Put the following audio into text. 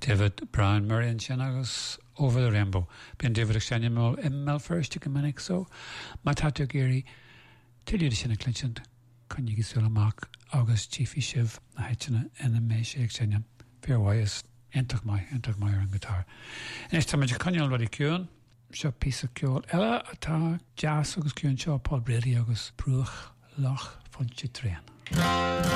David Brian Murray and sin agus Over the Rainbow. Bíonn David ag seine mel first go minic so má táú géirí tuilead sinna clinsint chunig súlamach agus tífi sibh na heitena ina mééis ag seine fearhhaas intach mai ar an gitar. Is tá muidir coneal rudí ciúin seo písa ceol eile atá jazz agus ciúin seo Paul Brady agus Brúach Loch Fonte Tréan.